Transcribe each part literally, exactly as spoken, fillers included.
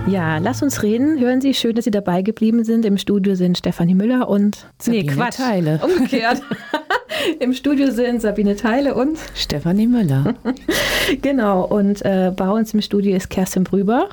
Ja, lass uns reden. Hören Sie, schön, dass Sie dabei geblieben sind. Im Studio sind Stefanie Müller und Sabine nee, Quatsch. Theile. Umgekehrt. Im Studio sind Sabine Theile und Stefanie Müller. Genau, und äh, bei uns im Studio ist Kerstin Brübach,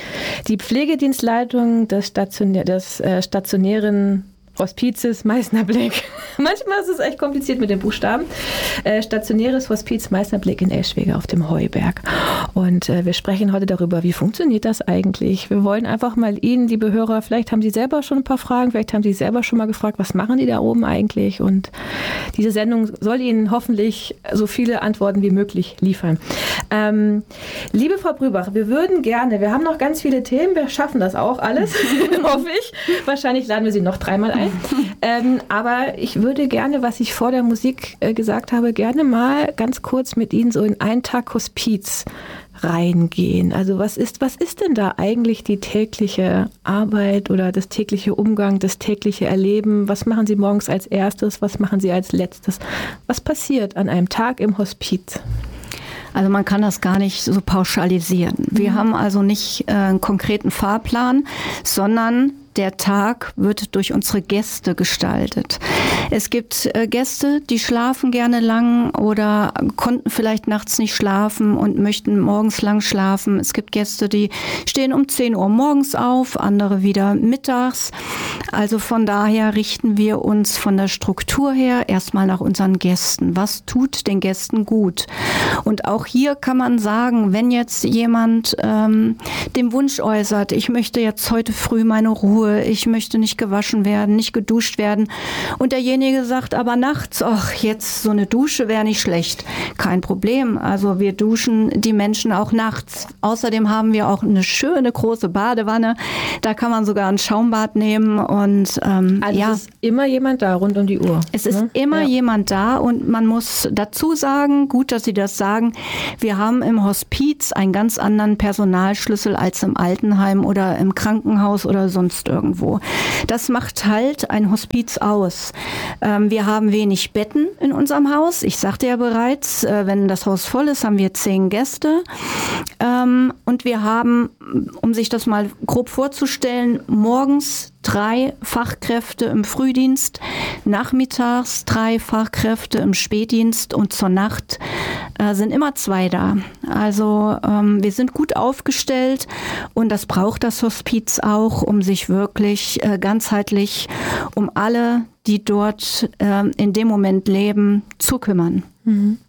die Pflegedienstleitung des, Stationär, des äh, stationären Hospizes Meißner Blick. Manchmal ist es echt kompliziert mit den Buchstaben. Äh, stationäres Hospiz Meißner Blick in Eschwege auf dem Heuberg. Und äh, wir sprechen heute darüber, wie funktioniert das eigentlich? Wir wollen einfach mal Ihnen, liebe Hörer, vielleicht haben Sie selber schon ein paar Fragen, vielleicht haben Sie selber schon mal gefragt, was machen die da oben eigentlich? Und diese Sendung soll Ihnen hoffentlich so viele Antworten wie möglich liefern. Ähm, liebe Frau Brübach, wir würden gerne, wir haben noch ganz viele Themen, wir schaffen das auch alles, hoffe ich. Wahrscheinlich laden wir Sie noch dreimal ein. ähm, aber ich würde gerne, was ich vor der Musik äh, gesagt habe, gerne mal ganz kurz mit Ihnen so in einen Tag Hospiz reingehen. Also was ist, was ist denn da eigentlich die tägliche Arbeit oder das tägliche Umgang, das tägliche Erleben? Was machen Sie morgens als erstes? Was machen Sie als letztes? Was passiert an einem Tag im Hospiz? Also man kann das gar nicht so pauschalisieren. Wir mhm. haben also nicht äh, einen konkreten Fahrplan, sondern der Tag wird durch unsere Gäste gestaltet. Es gibt äh, Gäste, die schlafen gerne lang oder konnten vielleicht nachts nicht schlafen und möchten morgens lang schlafen. Es gibt Gäste, die stehen um zehn Uhr morgens auf, andere wieder mittags. Also von daher richten wir uns von der Struktur her erstmal nach unseren Gästen. Was tut den Gästen gut? Und auch hier kann man sagen, wenn jetzt jemand ähm, den Wunsch äußert, ich möchte jetzt heute früh meine Ruhe, ich möchte nicht gewaschen werden, nicht geduscht werden. Und derjenige sagt aber nachts, ach, jetzt so eine Dusche wäre nicht schlecht. Kein Problem. Also wir duschen die Menschen auch nachts. Außerdem haben wir auch eine schöne große Badewanne. Da kann man sogar ein Schaumbad nehmen. Und ähm, also ja, es ist immer jemand da rund um die Uhr. Es ist ne? immer ja. jemand da und man muss dazu sagen, gut, dass Sie das sagen, wir haben im Hospiz einen ganz anderen Personalschlüssel als im Altenheim oder im Krankenhaus oder sonst irgendwo. Das macht halt ein Hospiz aus. Ähm, wir haben wenig Betten in unserem Haus. Ich sagte ja bereits, äh, wenn das Haus voll ist, haben wir zehn Gäste. Ähm, und wir haben, um sich das mal grob vorzustellen, morgens drei Fachkräfte im Frühdienst, nachmittags drei Fachkräfte im Spätdienst und zur Nacht äh, sind immer zwei da. Also ähm, wir sind gut aufgestellt und das braucht das Hospiz auch, um sich wirklich äh, ganzheitlich um alle, die dort äh, in dem Moment leben, zu kümmern. Mhm.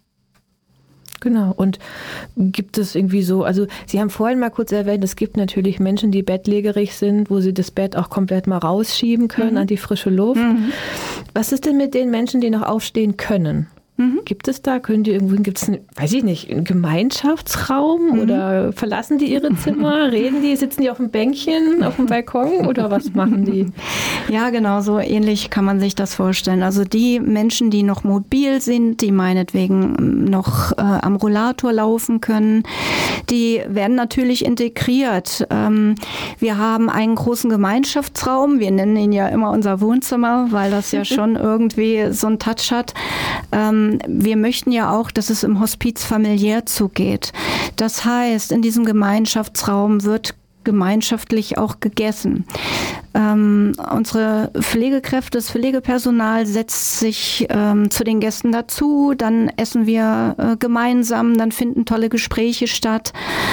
Genau. Und gibt es irgendwie so, also Sie haben vorhin mal kurz erwähnt, es gibt natürlich Menschen, die bettlägerig sind, wo sie das Bett auch komplett mal rausschieben können mhm. an die frische Luft. Mhm. Was ist denn mit den Menschen, die noch aufstehen können? Mhm. Gibt es da, können die irgendwo, gibt es, einen, weiß ich nicht, einen Gemeinschaftsraum mhm. oder verlassen die ihre Zimmer, reden die, sitzen die auf dem Bänkchen, auf dem Balkon oder was machen die? Ja, genau, so ähnlich kann man sich das vorstellen. Also die Menschen, die noch mobil sind, die meinetwegen noch äh, am Rollator laufen können, die werden natürlich integriert. Ähm, wir haben einen großen Gemeinschaftsraum, wir nennen ihn ja immer unser Wohnzimmer, weil das ja schon irgendwie so einen Touch hat. Ähm, Wir möchten ja auch, dass es im Hospiz familiär zugeht. Das heißt, in diesem Gemeinschaftsraum wird gemeinschaftlich auch gegessen. Ähm, unsere Pflegekräfte, das Pflegepersonal setzt sich ähm, zu den Gästen dazu, dann essen wir äh, gemeinsam, dann finden tolle Gespräche statt.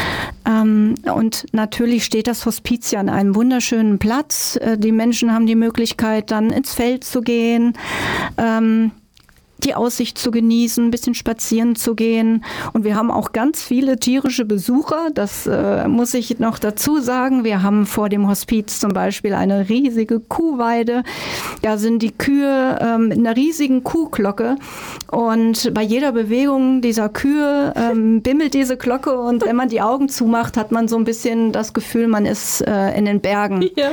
Ähm, und natürlich steht das Hospiz ja an einem wunderschönen Platz. Äh, die Menschen haben die Möglichkeit, dann ins Feld zu gehen, ähm, die Aussicht zu genießen, ein bisschen spazieren zu gehen. Und wir haben auch ganz viele tierische Besucher. Das äh, muss ich noch dazu sagen. Wir haben vor dem Hospiz zum Beispiel eine riesige Kuhweide. Da sind die Kühe ähm, in einer riesigen Kuhglocke. Und bei jeder Bewegung dieser Kühe ähm, bimmelt diese Glocke. Und wenn man die Augen zumacht, hat man so ein bisschen das Gefühl, man ist äh, in den Bergen. Ja.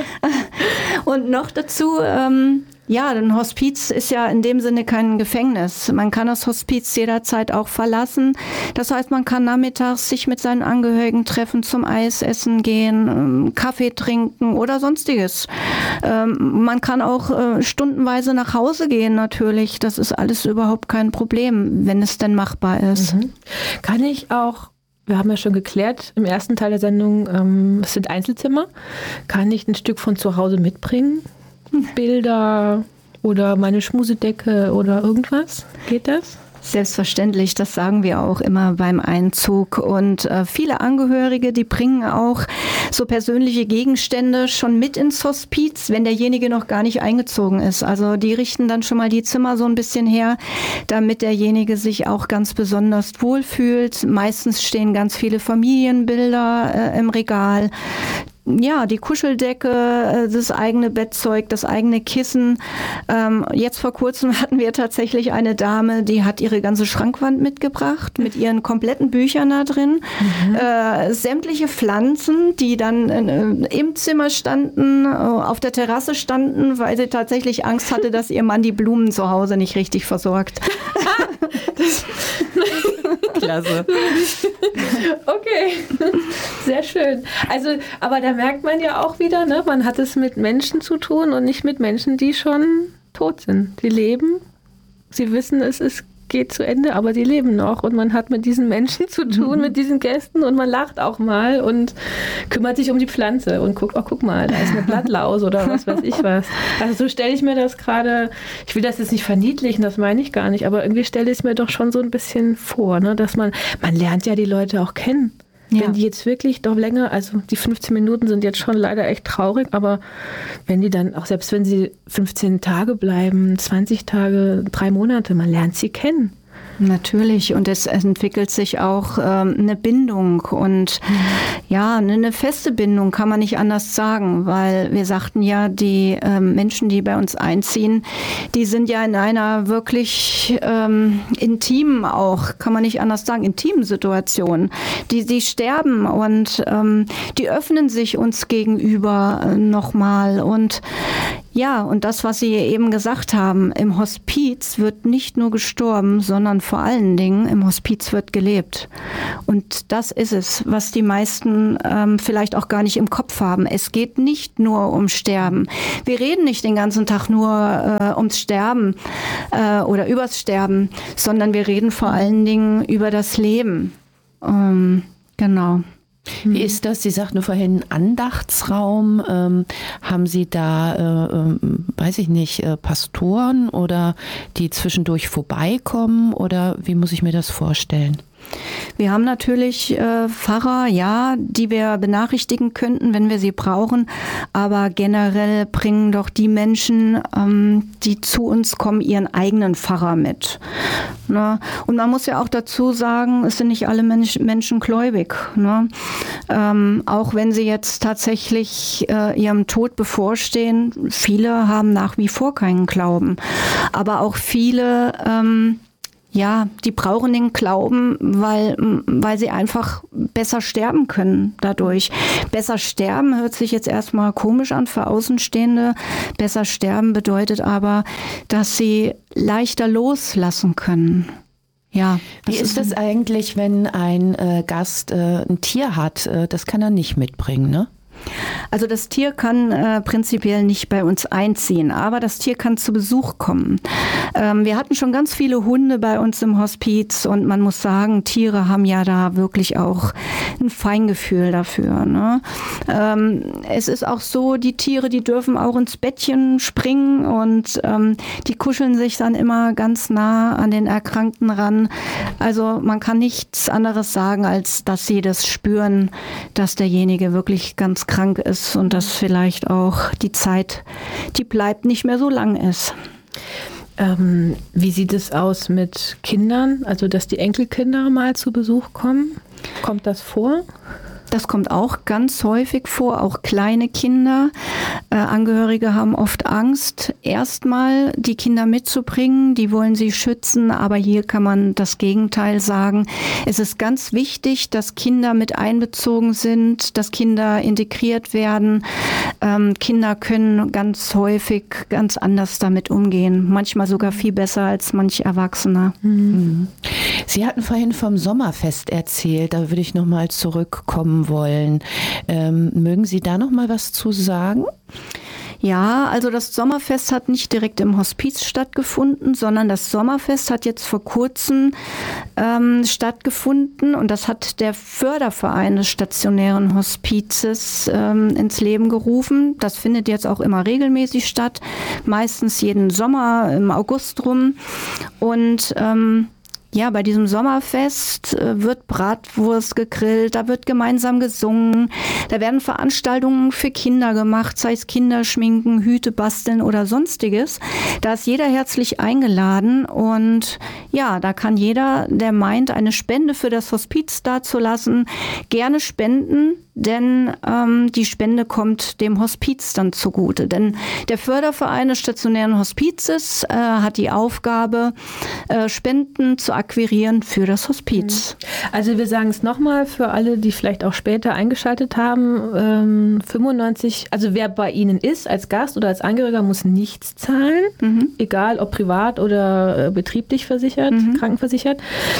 Und noch dazu... Ähm, Ja, ein Hospiz ist ja in dem Sinne kein Gefängnis. Man kann das Hospiz jederzeit auch verlassen. Das heißt, man kann nachmittags sich mit seinen Angehörigen treffen, zum Eis essen gehen, Kaffee trinken oder sonstiges. Man kann auch stundenweise nach Hause gehen natürlich. Das ist alles überhaupt kein Problem, wenn es denn machbar ist. Mhm. Kann ich auch wir haben ja schon geklärt im ersten Teil der Sendung, ähm, es sind Einzelzimmer. Kann ich ein Stück von zu Hause mitbringen? Bilder oder meine Schmusedecke oder irgendwas? Geht das? Selbstverständlich, das sagen wir auch immer beim Einzug. Und äh, viele Angehörige, die bringen auch so persönliche Gegenstände schon mit ins Hospiz, wenn derjenige noch gar nicht eingezogen ist. Also die richten dann schon mal die Zimmer so ein bisschen her, damit derjenige sich auch ganz besonders wohlfühlt. Meistens stehen ganz viele Familienbilder äh, im Regal. Ja, die Kuscheldecke, das eigene Bettzeug, das eigene Kissen. Ähm, jetzt vor kurzem hatten wir tatsächlich eine Dame, die hat ihre ganze Schrankwand mitgebracht mit ihren kompletten Büchern da drin. Mhm. Äh, sämtliche Pflanzen, die dann äh, im Zimmer standen, äh, auf der Terrasse standen, weil sie tatsächlich Angst hatte, dass ihr Mann die Blumen zu Hause nicht richtig versorgt. das Klasse. Okay, sehr schön. Also, aber da merkt man ja auch wieder, ne, man hat es mit Menschen zu tun und nicht mit Menschen, die schon tot sind. Die leben, sie wissen, es ist, geht zu Ende, aber die leben noch und man hat mit diesen Menschen zu tun, mhm. mit diesen Gästen und man lacht auch mal und kümmert sich um die Pflanze und guckt, oh, guck mal, da ist eine Blattlaus oder was weiß ich was. Also so stelle ich mir das gerade, ich will das jetzt nicht verniedlichen, das meine ich gar nicht, aber irgendwie stelle ich es mir doch schon so ein bisschen vor, ne, dass man, man lernt ja die Leute auch kennen. Ja. Wenn die jetzt wirklich doch länger, also die fünfzehn Minuten sind jetzt schon leider echt traurig, aber wenn die dann, auch selbst wenn sie fünfzehn Tage bleiben, zwanzig Tage, drei Monate, man lernt sie kennen. Natürlich, und es entwickelt sich auch ähm, eine Bindung und mhm. ja, eine, eine feste Bindung kann man nicht anders sagen, weil wir sagten ja, die ähm, Menschen, die bei uns einziehen, die sind ja in einer wirklich ähm, intimen auch, kann man nicht anders sagen, intimen Situation. Die, die sterben und ähm, die öffnen sich uns gegenüber äh, nochmal und ja, und das, was Sie eben gesagt haben, im Hospiz wird nicht nur gestorben, sondern vor allen Dingen im Hospiz wird gelebt. Und das ist es, was die meisten ähm, vielleicht auch gar nicht im Kopf haben. Es geht nicht nur um Sterben. Wir reden nicht den ganzen Tag nur äh, ums Sterben äh, oder übers Sterben, sondern wir reden vor allen Dingen über das Leben. Ähm, genau. Wie ist das? Sie sagten vorhin Andachtsraum. Ähm, haben Sie da, äh, äh, weiß ich nicht, äh, Pastoren oder die zwischendurch vorbeikommen oder wie muss ich mir das vorstellen? Wir haben natürlich äh, Pfarrer, ja, die wir benachrichtigen könnten, wenn wir sie brauchen. Aber generell bringen doch die Menschen, ähm, die zu uns kommen, ihren eigenen Pfarrer mit. Ne? Und man muss ja auch dazu sagen, es sind nicht alle Mensch, Menschen gläubig. Ne? Ähm, auch wenn sie jetzt tatsächlich äh, ihrem Tod bevorstehen, viele haben nach wie vor keinen Glauben. Aber auch viele ähm, Ja, die brauchen den Glauben, weil, weil sie einfach besser sterben können dadurch. Besser sterben hört sich jetzt erstmal komisch an für Außenstehende. Besser sterben bedeutet aber, dass sie leichter loslassen können. Ja. Wie ist das eigentlich, wenn ein äh, Gast äh, ein Tier hat? Äh, das kann er nicht mitbringen, ne? Also das Tier kann äh, prinzipiell nicht bei uns einziehen, aber das Tier kann zu Besuch kommen. Ähm, wir hatten schon ganz viele Hunde bei uns im Hospiz und man muss sagen, Tiere haben ja da wirklich auch ein Feingefühl dafür. Ne? Ähm, es ist auch so, die Tiere, die dürfen auch ins Bettchen springen und ähm, die kuscheln sich dann immer ganz nah an den Erkrankten ran. Also man kann nichts anderes sagen, als dass sie das spüren, dass derjenige wirklich ganz krank ist und dass vielleicht auch die Zeit, die bleibt, nicht mehr so lang ist. Ähm, wie sieht es aus mit Kindern, also dass die Enkelkinder mal zu Besuch kommen? Kommt das vor? Das kommt auch ganz häufig vor, auch kleine Kinder. Äh, Angehörige haben oft Angst, erstmal die Kinder mitzubringen, die wollen sie schützen, aber hier kann man das Gegenteil sagen. Es ist ganz wichtig, dass Kinder mit einbezogen sind, dass Kinder integriert werden. Ähm, Kinder können ganz häufig ganz anders damit umgehen, manchmal sogar viel besser als manch Erwachsener. Mhm. Sie hatten vorhin vom Sommerfest erzählt, da würde ich nochmal zurückkommen wollen. Ähm, mögen Sie da noch mal was zu sagen? Ja, also das Sommerfest hat nicht direkt im Hospiz stattgefunden, sondern das Sommerfest hat jetzt vor kurzem ähm, stattgefunden und das hat der Förderverein des stationären Hospizes ähm, ins Leben gerufen. Das findet jetzt auch immer regelmäßig statt, meistens jeden Sommer im August rum und ähm, ja, bei diesem Sommerfest wird Bratwurst gegrillt, da wird gemeinsam gesungen, da werden Veranstaltungen für Kinder gemacht, sei es Kinderschminken, Hüte basteln oder sonstiges. Da ist jeder herzlich eingeladen und ja, da kann jeder, der meint, eine Spende für das Hospiz dazulassen, gerne spenden. Denn ähm, die Spende kommt dem Hospiz dann zugute. Denn der Förderverein des stationären Hospizes äh, hat die Aufgabe, äh, Spenden zu akquirieren für das Hospiz. Also wir sagen es nochmal für alle, die vielleicht auch später eingeschaltet haben, ähm, fünfundneunzig, also wer bei Ihnen ist, als Gast oder als Angehöriger, muss nichts zahlen, mhm. egal ob privat oder äh, betrieblich versichert, mhm. krankenversichert.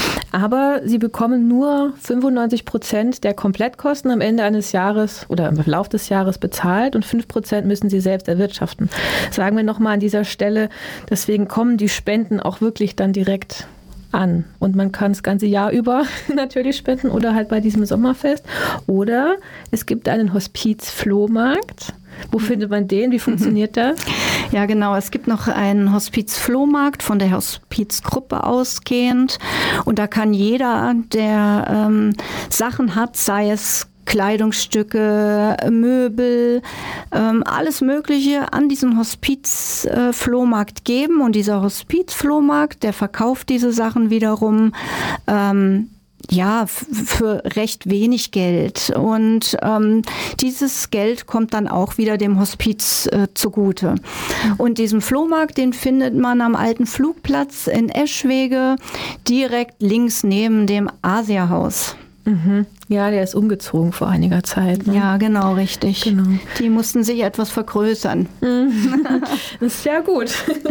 Aber Sie bekommen nur fünfundneunzig Prozent der Komplettkosten am Ende eines Jahres oder im Verlauf des Jahres bezahlt und fünf Prozent müssen Sie selbst erwirtschaften. Sagen wir nochmal an dieser Stelle, deswegen kommen die Spenden auch wirklich dann direkt an. Und man kann das ganze Jahr über natürlich spenden oder halt bei diesem Sommerfest. Oder es gibt einen Hospiz-Flohmarkt. Wo findet man den? Wie funktioniert das? Ja, genau. Es gibt noch einen Hospiz-Flohmarkt von der Hospizgruppe ausgehend. Und da kann jeder, der ähm, Sachen hat, sei es Kleidungsstücke, Möbel, ähm, alles Mögliche an diesem Hospiz-Flohmarkt äh, geben. Und dieser Hospiz-Flohmarkt, der verkauft diese Sachen wiederum ähm, ja, f- für recht wenig Geld. Und ähm, dieses Geld kommt dann auch wieder dem Hospiz äh, zugute. Und diesen Flohmarkt, den findet man am alten Flugplatz in Eschwege, direkt links neben dem Asia-Haus. Mhm. Ja, der ist umgezogen vor einiger Zeit. Ne? Ja, genau, richtig. Genau. Die mussten sich etwas vergrößern. Das ist ja gut.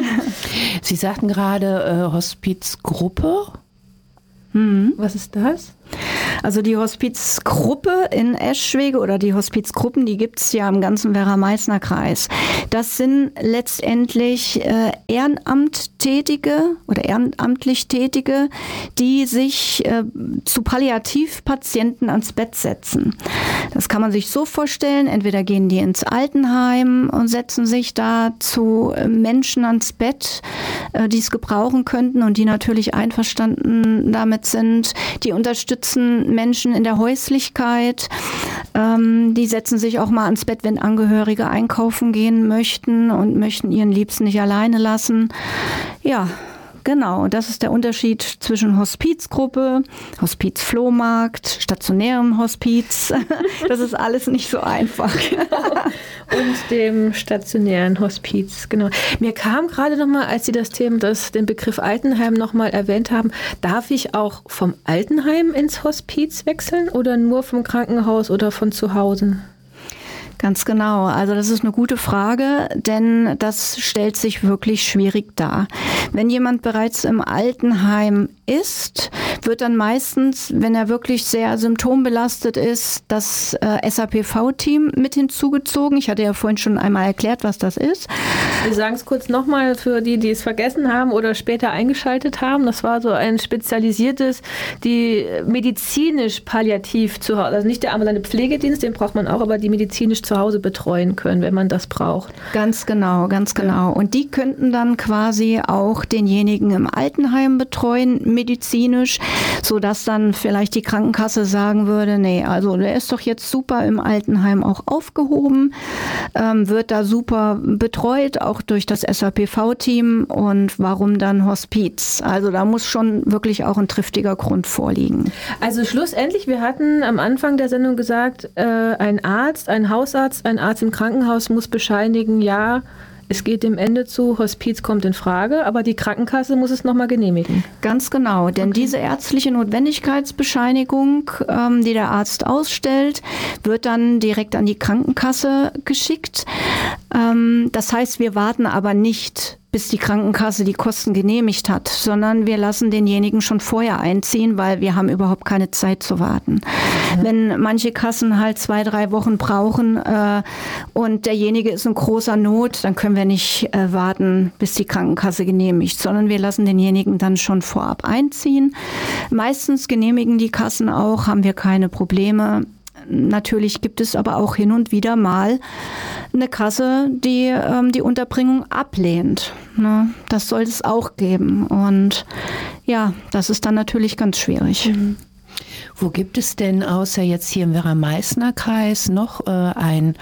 Sie sagten gerade äh, Hospizgruppe. Mhm. Was ist das? Also die Hospizgruppe in Eschwege oder die Hospizgruppen, die gibt es ja im ganzen Werra-Meißner Kreis. Das sind letztendlich äh, Ehrenamttätige oder ehrenamtlich Tätige, die sich äh, zu Palliativpatienten ans Bett setzen. Das kann man sich so vorstellen, entweder gehen die ins Altenheim und setzen sich da zu Menschen ans Bett, äh, die es gebrauchen könnten und die natürlich einverstanden damit sind, die unterstützen Menschen in der Häuslichkeit. Ähm, die setzen sich auch mal ans Bett, wenn Angehörige einkaufen gehen möchten und möchten ihren Liebsten nicht alleine lassen. Ja, genau. Das ist der Unterschied zwischen Hospizgruppe, Hospizflohmarkt, stationärem Hospiz. Das ist alles nicht so einfach. Und dem stationären Hospiz, genau. Mir kam gerade nochmal, als Sie das Thema, das, den Begriff Altenheim nochmal erwähnt haben, darf ich auch vom Altenheim ins Hospiz wechseln oder nur vom Krankenhaus oder von zu Hause? Ganz genau. Also das ist eine gute Frage, denn das stellt sich wirklich schwierig dar. Wenn jemand bereits im Altenheim ist, wird dann meistens, wenn er wirklich sehr symptombelastet ist, das äh, S A P V-Team mit hinzugezogen. Ich hatte ja vorhin schon einmal erklärt, was das ist. Wir sagen es kurz nochmal für die, die es vergessen haben oder später eingeschaltet haben. Das war so ein spezialisiertes, die medizinisch palliativ zu Hause, also nicht der ambulante Pflegedienst, den braucht man auch, aber die medizinisch zu Hause betreuen können, wenn man das braucht. Ganz genau, ganz genau. Und die könnten dann quasi auch denjenigen im Altenheim betreuen, medizinisch, sodass dann vielleicht die Krankenkasse sagen würde, nee, also der ist doch jetzt super im Altenheim auch aufgehoben, ähm, wird da super betreut, auch durch das S A P V-Team und warum dann Hospiz? Also da muss schon wirklich auch ein triftiger Grund vorliegen. Also schlussendlich, wir hatten am Anfang der Sendung gesagt, äh, ein Arzt, ein Hausarzt, ein Arzt im Krankenhaus muss bescheinigen, ja, es geht dem Ende zu, Hospiz kommt in Frage, aber die Krankenkasse muss es nochmal genehmigen. Ganz genau, denn okay. Diese ärztliche Notwendigkeitsbescheinigung, ähm, die der Arzt ausstellt, wird dann direkt an die Krankenkasse geschickt. Ähm, das heißt, wir warten aber nicht bis die Krankenkasse die Kosten genehmigt hat, sondern wir lassen denjenigen schon vorher einziehen, weil wir haben überhaupt keine Zeit zu warten. Mhm. Wenn manche Kassen halt zwei, drei Wochen brauchen äh, und derjenige ist in großer Not, dann können wir nicht äh, warten, bis die Krankenkasse genehmigt, sondern wir lassen denjenigen dann schon vorab einziehen. Meistens genehmigen die Kassen auch, haben wir keine Probleme. Natürlich gibt es aber auch hin und wieder mal eine Kasse, die ähm, die Unterbringung ablehnt. Ne? Das soll es auch geben. Und ja, das ist dann natürlich ganz schwierig. Mhm. Wo gibt es denn außer jetzt hier im Werra-Meißner-Kreis noch äh, ein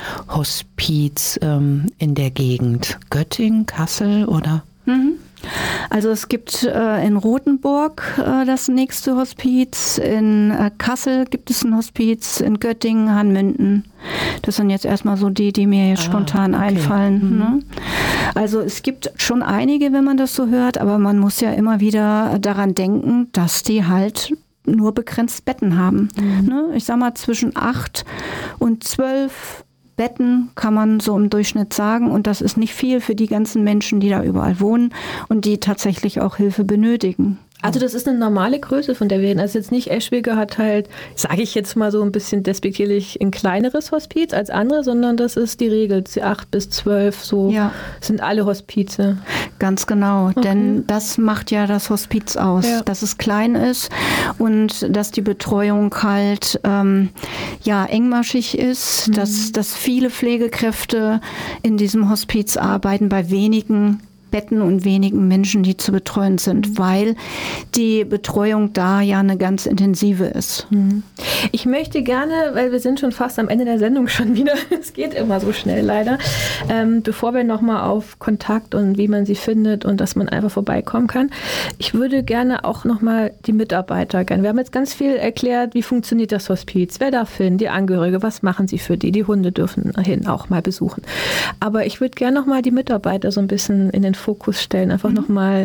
Hospiz ähm, in der Gegend? Göttingen, Kassel oder? Mhm. Also es gibt äh, in Rothenburg äh, das nächste Hospiz, in äh, Kassel gibt es ein Hospiz, in Göttingen, Hanmünden. Das sind jetzt erstmal so die, die mir jetzt ah, spontan okay. einfallen. Mhm. Ne? Also es gibt schon einige, wenn man das so hört, aber man muss ja immer wieder daran denken, dass die halt nur begrenzt Betten haben. Mhm. Ne? Ich sag mal zwischen acht und zwölf Betten kann man so im Durchschnitt sagen, und das ist nicht viel für die ganzen Menschen, die da überall wohnen und die tatsächlich auch Hilfe benötigen. Also das ist eine normale Größe, von der wir reden. Also jetzt nicht, Eschwege hat halt, sage ich jetzt mal so ein bisschen despektierlich, ein kleineres Hospiz als andere, sondern das ist die Regel. acht bis zwölf, so ja. sind alle Hospize. Ganz genau, okay. Denn das macht ja das Hospiz aus, ja. dass es klein ist und dass die Betreuung halt ähm, ja, engmaschig ist, mhm. dass, dass viele Pflegekräfte in diesem Hospiz arbeiten, bei wenigen Betten und wenigen Menschen, die zu betreuen sind, weil die Betreuung da ja eine ganz intensive ist. Ich möchte gerne, weil wir sind schon fast am Ende der Sendung schon wieder, es geht immer so schnell leider, ähm, bevor wir nochmal auf Kontakt und wie man sie findet und dass man einfach vorbeikommen kann, ich würde gerne auch nochmal die Mitarbeiter gerne, wir haben jetzt ganz viel erklärt, wie funktioniert das Hospiz, wer darf hin, die Angehörige, was machen sie für die, die Hunde dürfen hin auch mal besuchen. Aber ich würde gerne nochmal die Mitarbeiter so ein bisschen in den Fokus stellen, einfach mhm. nochmal,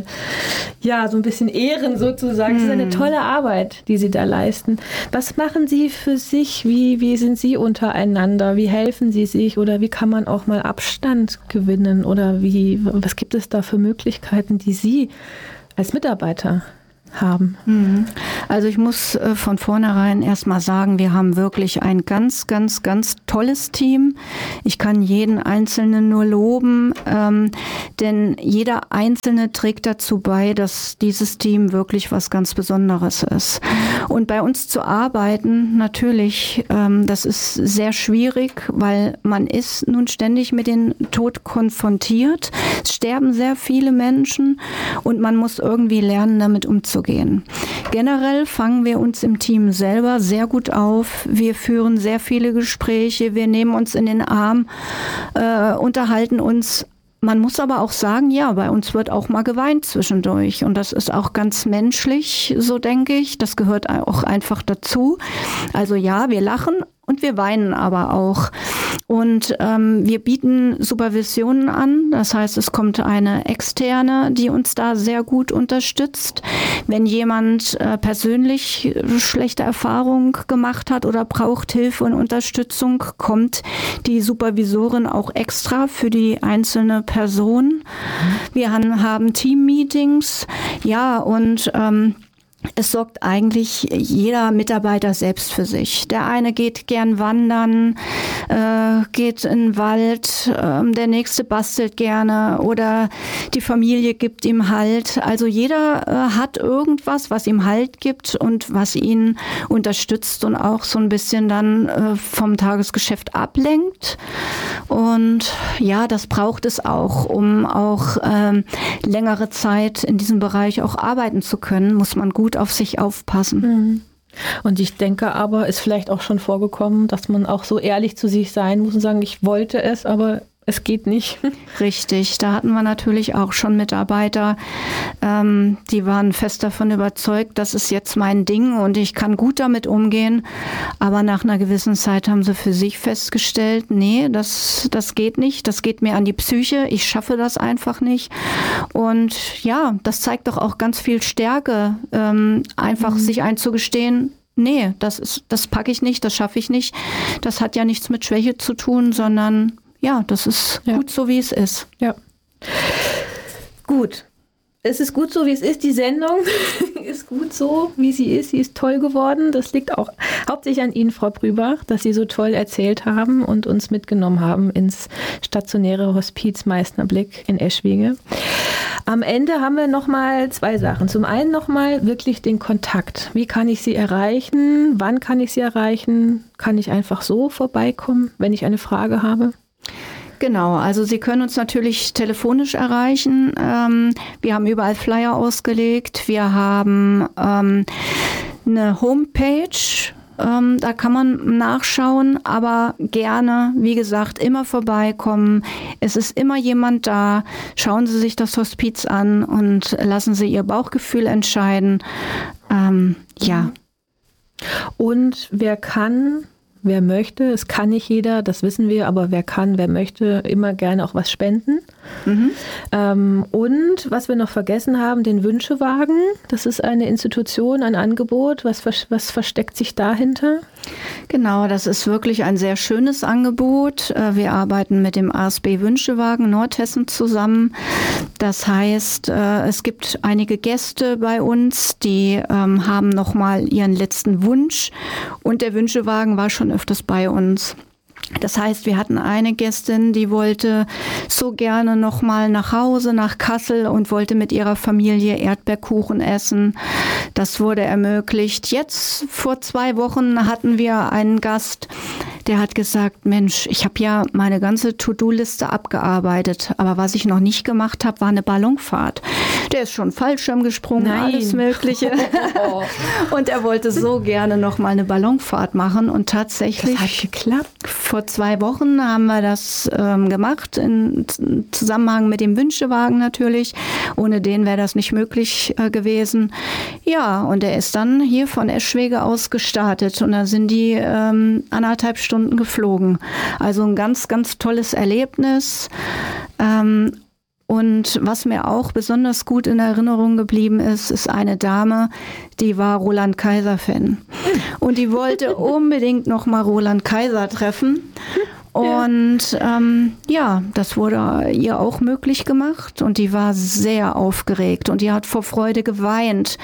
ja, so ein bisschen ehren sozusagen. Mhm. Das ist eine tolle Arbeit, die Sie da leisten. Was machen Sie für sich? Wie, wie sind Sie untereinander? Wie helfen Sie sich? Oder wie kann man auch mal Abstand gewinnen? Oder wie, was gibt es da für Möglichkeiten, die Sie als Mitarbeiter haben? Also ich muss äh, von vornherein erstmal sagen, wir haben wirklich ein ganz, ganz, ganz tolles Team. Ich kann jeden Einzelnen nur loben, ähm, denn jeder Einzelne trägt dazu bei, dass dieses Team wirklich was ganz Besonderes ist. Und bei uns zu arbeiten, natürlich, ähm, das ist sehr schwierig, weil man ist nun ständig mit dem Tod konfrontiert. Es sterben sehr viele Menschen und man muss irgendwie lernen, damit umzugehen. Generell fangen wir uns im Team selber sehr gut auf. Wir führen sehr viele Gespräche, wir nehmen uns in den Arm, äh, unterhalten uns. Man muss aber auch sagen, ja, bei uns wird auch mal geweint zwischendurch und das ist auch ganz menschlich, so denke ich. Das gehört auch einfach dazu. Also ja, wir lachen und wir weinen aber auch. Und ähm, wir bieten Supervisionen an. Das heißt, es kommt eine Externe, die uns da sehr gut unterstützt. Wenn jemand äh, persönlich schlechte Erfahrungen gemacht hat oder braucht Hilfe und Unterstützung, kommt die Supervisorin auch extra für die einzelne Person. Mhm. Wir han, haben Team-Meetings. Ja, und ähm, es sorgt eigentlich jeder Mitarbeiter selbst für sich. Der eine geht gern wandern, äh, geht in den Wald, äh, der nächste bastelt gerne oder die Familie gibt ihm Halt. Also jeder äh, hat irgendwas, was ihm Halt gibt und was ihn unterstützt und auch so ein bisschen dann äh, vom Tagesgeschäft ablenkt. Und ja, das braucht es auch, um auch ähm, längere Zeit in diesem Bereich auch arbeiten zu können, muss man gut auf sich aufpassen. Und ich denke aber, ist vielleicht auch schon vorgekommen, dass man auch so ehrlich zu sich sein muss und sagen, ich wollte es, aber es geht nicht. Richtig, da hatten wir natürlich auch schon Mitarbeiter, ähm, die waren fest davon überzeugt, das ist jetzt mein Ding und ich kann gut damit umgehen. Aber nach einer gewissen Zeit haben sie für sich festgestellt, nee, das, das geht nicht, das geht mir an die Psyche, ich schaffe das einfach nicht. Und ja, das zeigt doch auch ganz viel Stärke, ähm, einfach mhm. sich einzugestehen, nee, das ist, das packe ich nicht, das schaffe ich nicht. Das hat ja nichts mit Schwäche zu tun, sondern ja, das ist ja gut so, wie es ist. Ja. Gut. Es ist gut so, wie es ist. Die Sendung ist gut so, wie sie ist. Sie ist toll geworden. Das liegt auch hauptsächlich an Ihnen, Frau Brübach, dass Sie so toll erzählt haben und uns mitgenommen haben ins stationäre Hospiz Meißnerblick in Eschwege. Am Ende haben wir nochmal zwei Sachen. Zum einen nochmal wirklich den Kontakt. Wie kann ich Sie erreichen? Wann kann ich Sie erreichen? Kann ich einfach so vorbeikommen, wenn ich eine Frage habe? Genau, also Sie können uns natürlich telefonisch erreichen. Ähm, wir haben überall Flyer ausgelegt. Wir haben ähm, eine Homepage, ähm, da kann man nachschauen, aber gerne, wie gesagt, immer vorbeikommen. Es ist immer jemand da. Schauen Sie sich das Hospiz an und lassen Sie Ihr Bauchgefühl entscheiden. Ähm, ja. Und wer kann... Wer möchte, es kann nicht jeder, das wissen wir, aber wer kann, wer möchte, immer gerne auch was spenden. Mhm. Ähm, und was wir noch vergessen haben, den Wünschewagen. Das ist eine Institution, ein Angebot. Was, was versteckt sich dahinter? Genau, das ist wirklich ein sehr schönes Angebot. Wir arbeiten mit dem A S B Wünschewagen Nordhessen zusammen. Das heißt, es gibt einige Gäste bei uns, die haben nochmal ihren letzten Wunsch und der Wünschewagen war schon öfters bei uns. Das heißt, wir hatten eine Gästin, die wollte so gerne noch mal nach Hause, nach Kassel und wollte mit ihrer Familie Erdbeerkuchen essen. Das wurde ermöglicht. Jetzt, vor zwei Wochen, hatten wir einen Gast, der hat gesagt, Mensch, ich habe ja meine ganze To-Do-Liste abgearbeitet, aber was ich noch nicht gemacht habe, war eine Ballonfahrt. Der ist schon Fallschirm gesprungen, Nein. alles Mögliche. Und er wollte so gerne noch mal eine Ballonfahrt machen und tatsächlich... Das hat geklappt. Vor zwei Wochen haben wir das ähm, gemacht, in Zusammenhang mit dem Wünschewagen natürlich. Ohne den wäre das nicht möglich äh, gewesen. Ja, und er ist dann hier von Eschwege aus gestartet und da sind die ähm, anderthalb Stunden geflogen. Also ein ganz, ganz tolles Erlebnis. Ähm, Und was mir auch besonders gut in Erinnerung geblieben ist, ist eine Dame, die war Roland Kaiser-Fan. Und die wollte unbedingt noch mal Roland Kaiser treffen. Und ähm, ja, das wurde ihr auch möglich gemacht und die war sehr aufgeregt und die hat vor Freude geweint.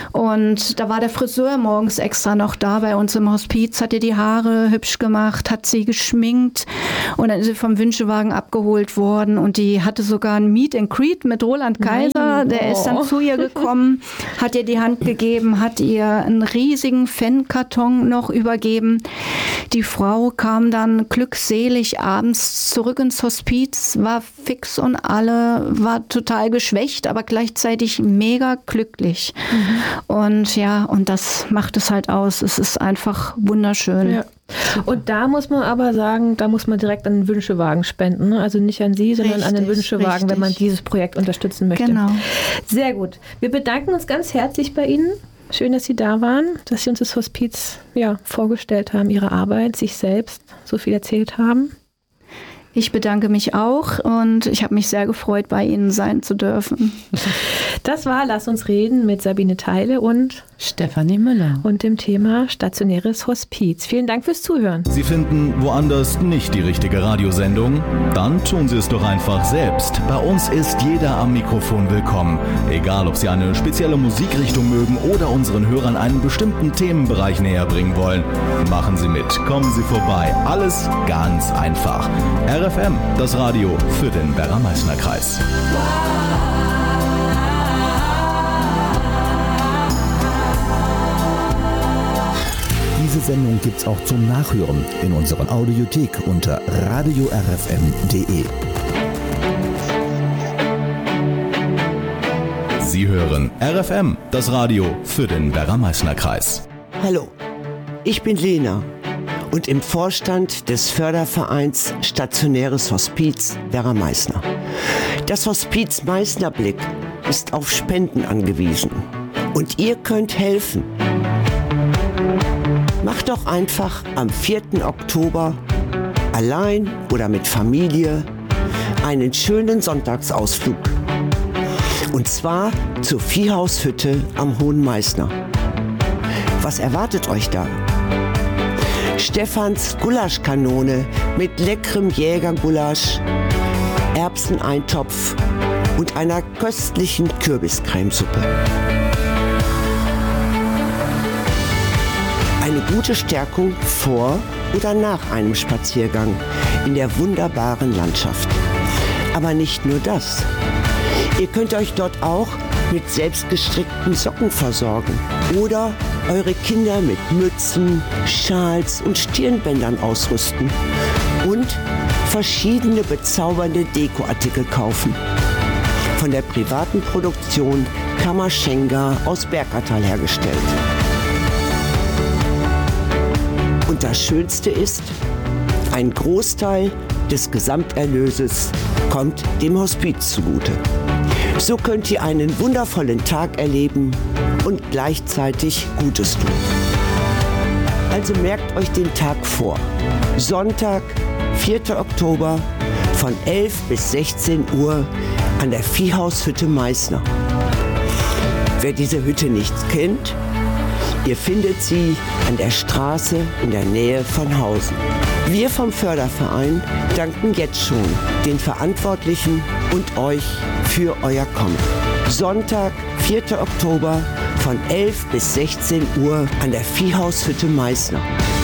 Und da war der Friseur morgens extra noch da bei uns im Hospiz, hat ihr die Haare hübsch gemacht, hat sie geschminkt und dann ist sie vom Wünschewagen abgeholt worden und die hatte sogar ein Meet and Greet mit Roland Kaiser. Nein. Der oh. ist dann zu ihr gekommen, hat ihr die Hand gegeben, hat ihr einen riesigen Fankarton noch übergeben. Die Frau kam dann glückselig abends zurück ins Hospiz, war fix und alle, war total geschwächt, aber gleichzeitig mega glücklich. Mhm. Und ja, und das macht es halt aus. Es ist einfach wunderschön. Ja. Und da muss man aber sagen, da muss man direkt an den Wünschewagen spenden. Ne? Also nicht an Sie, sondern richtig, an den Wünschewagen, richtig. Wenn man dieses Projekt unterstützen möchte. Genau. Sehr gut. Wir bedanken uns ganz herzlich bei Ihnen. Schön, dass Sie da waren, dass Sie uns das Hospiz ja, vorgestellt haben, Ihre Arbeit, sich selbst so viel erzählt haben. Ich bedanke mich auch und ich habe mich sehr gefreut, bei Ihnen sein zu dürfen. Das war Lass uns reden mit Sabine Theile und Stefanie Müller und dem Thema stationäres Hospiz. Vielen Dank fürs Zuhören. Sie finden woanders nicht die richtige Radiosendung? Dann tun Sie es doch einfach selbst. Bei uns ist jeder am Mikrofon willkommen. Egal, ob Sie eine spezielle Musikrichtung mögen oder unseren Hörern einen bestimmten Themenbereich näher bringen wollen. Machen Sie mit, kommen Sie vorbei. Alles ganz einfach. R F M, das Radio für den Werra-Meißner-Kreis. Diese Sendung gibt's auch zum Nachhören in unserer Audiothek unter radio r f m punkt d e. Sie hören R F M, das Radio für den Werra-Meißner-Kreis. Hallo, ich bin Lena und im Vorstand des Fördervereins Stationäres Hospiz Werra-Meißner. Das Hospiz Meißnerblick ist auf Spenden angewiesen und ihr könnt helfen. Macht doch einfach am vierten Oktober allein oder mit Familie einen schönen Sonntagsausflug. Und zwar zur Viehhaushütte am Hohen Meißner. Was erwartet euch da? Stefans Gulaschkanone mit leckerem Jägergulasch, Erbseneintopf und einer köstlichen Kürbiscremesuppe. Eine gute Stärkung vor oder nach einem Spaziergang in der wunderbaren Landschaft. Aber nicht nur das. Ihr könnt euch dort auch mit selbstgestrickten Socken versorgen oder eure Kinder mit Mützen, Schals und Stirnbändern ausrüsten und verschiedene bezaubernde Dekoartikel kaufen. Von der privaten Produktion Kammerschenga aus Bergertal hergestellt. Und das Schönste ist, ein Großteil des Gesamterlöses kommt dem Hospiz zugute. So könnt ihr einen wundervollen Tag erleben und gleichzeitig Gutes tun. Also merkt euch den Tag vor. Sonntag, vierter Oktober von elf bis sechzehn Uhr an der Viehhaushütte Meißner. Wer diese Hütte nicht kennt, ihr findet sie an der Straße in der Nähe von Hausen. Wir vom Förderverein danken jetzt schon den Verantwortlichen und euch für euer Kommen. Sonntag, vierter Oktober von elf bis sechzehn Uhr an der Viehhaushütte Meißner.